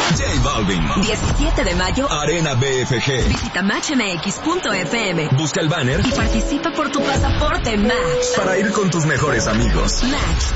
J Balvin. 17 de mayo, Arena BFG. visita matchmx.fm. Busca el banner y participa por tu pasaporte Match. para ir con tus mejores amigos. Match,